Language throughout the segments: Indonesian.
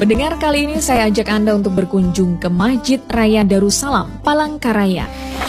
Pendengar, kali ini saya ajak Anda untuk berkunjung ke Masjid Raya Darussalam, Palangkaraya.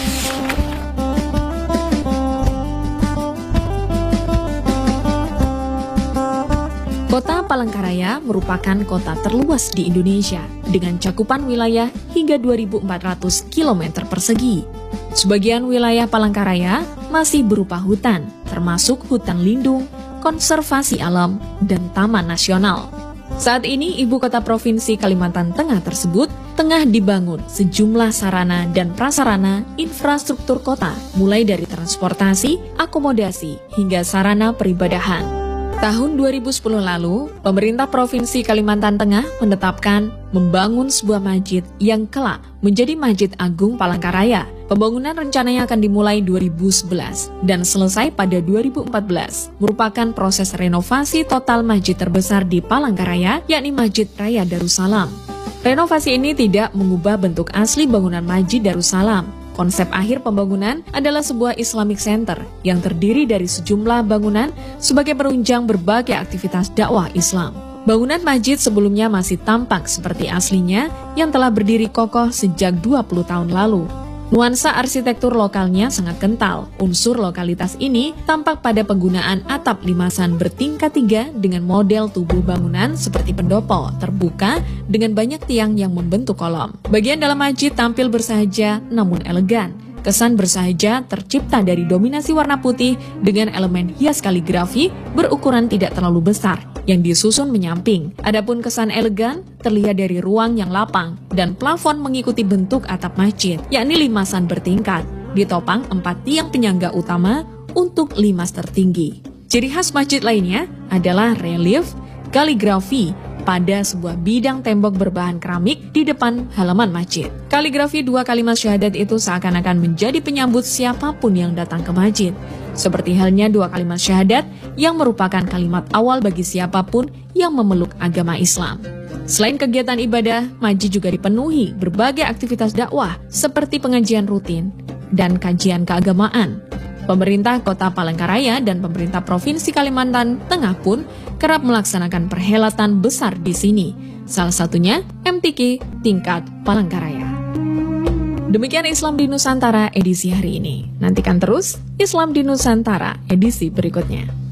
Kota Palangkaraya merupakan kota terluas di Indonesia dengan cakupan wilayah hingga 2.400 km persegi. Sebagian wilayah Palangkaraya masih berupa hutan, termasuk hutan lindung, konservasi alam, dan taman nasional. Saat ini, ibu kota provinsi Kalimantan Tengah tersebut tengah dibangun sejumlah sarana dan prasarana infrastruktur kota, mulai dari transportasi, akomodasi, hingga sarana peribadahan. Tahun 2010 lalu, pemerintah Provinsi Kalimantan Tengah menetapkan membangun sebuah masjid yang kelak menjadi Masjid Agung Palangkaraya. Pembangunan rencananya akan dimulai 2011 dan selesai pada 2014, merupakan proses renovasi total masjid terbesar di Palangkaraya, yakni Masjid Raya Darussalam. Renovasi ini tidak mengubah bentuk asli bangunan Masjid Darussalam. Konsep akhir pembangunan adalah sebuah Islamic Center yang terdiri dari sejumlah bangunan sebagai penunjang berbagai aktivitas dakwah Islam. Bangunan masjid sebelumnya masih tampak seperti aslinya yang telah berdiri kokoh sejak 20 tahun lalu. Nuansa arsitektur lokalnya sangat kental. Unsur lokalitas ini tampak pada penggunaan atap limasan bertingkat 3 dengan model tubuh bangunan seperti pendopo terbuka dengan banyak tiang yang membentuk kolom. Bagian dalam masjid tampil bersahaja namun elegan. Kesan bersahaja tercipta dari dominasi warna putih dengan elemen hias kaligrafi berukuran tidak terlalu besar yang disusun menyamping. Adapun kesan elegan terlihat dari ruang yang lapang dan plafon mengikuti bentuk atap masjid, yakni limasan bertingkat, ditopang 4 tiang penyangga utama untuk limas tertinggi. Ciri khas masjid lainnya adalah relief kaligrafi pada sebuah bidang tembok berbahan keramik di depan halaman masjid. Kaligrafi 2 kalimat syahadat itu seakan-akan menjadi penyambut siapapun yang datang ke masjid. Seperti halnya 2 kalimat syahadat yang merupakan kalimat awal bagi siapapun yang memeluk agama Islam. Selain kegiatan ibadah, masjid juga dipenuhi berbagai aktivitas dakwah seperti pengajian rutin dan kajian keagamaan. Pemerintah Kota Palangkaraya dan pemerintah Provinsi Kalimantan Tengah pun kerap melaksanakan perhelatan besar di sini. Salah satunya MTQ tingkat Palangkaraya. Demikian Islam di Nusantara edisi hari ini. Nantikan terus Islam di Nusantara edisi berikutnya.